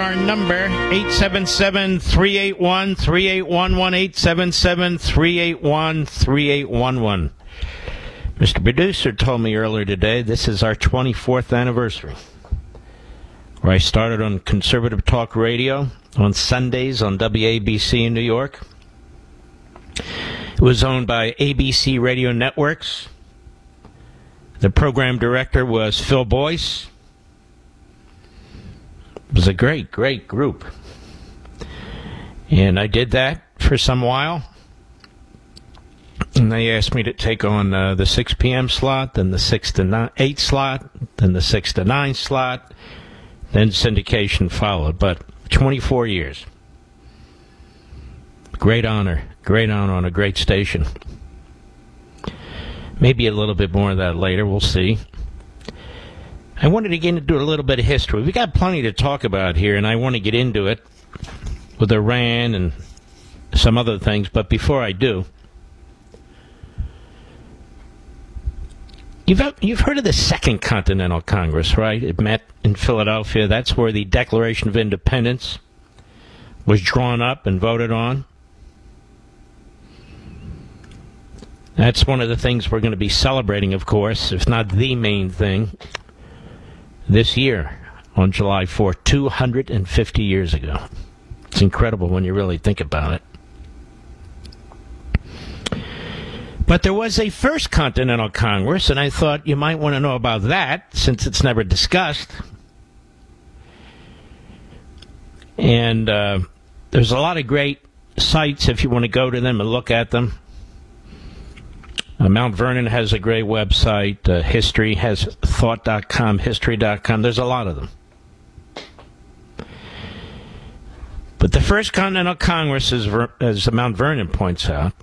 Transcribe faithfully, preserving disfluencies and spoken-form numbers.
our number, eight seven seven, three eight one, three eight one one, eight seven seven, three eight one, three eight one one. Mister Producer told me earlier today this is our twenty-fourth anniversary, where I started on Conservative Talk Radio on Sundays on W A B C in New York. It was owned by A B C Radio Networks. The program director was Phil Boyce. It was a great, great group. And I did that for some while. And they asked me to take on uh, the six p.m. slot, then the six to nine, eight slot, then the six to nine slot. Then syndication followed. But twenty-four years. Great honor. Great honor on a great station. Maybe a little bit more of that later. We'll see. I wanted to get into a little bit of history. We got plenty to talk about here, and I want to get into it with Iran and some other things. But before I do, you've you've heard of the Second Continental Congress, right? It met in Philadelphia. That's where the Declaration of Independence was drawn up and voted on. That's one of the things we're going to be celebrating, of course, if not the main thing, this year on July fourth, two hundred fifty years ago. It's incredible when you really think about it. But there was a First Continental Congress, and I thought you might want to know about that, since it's never discussed. And uh, there's a lot of great sites if you want to go to them and look at them. Uh, Mount Vernon has a great website. Uh, history has thought dot com, history dot com. There's a lot of them. But the First Continental Congress, as, as Mount Vernon points out,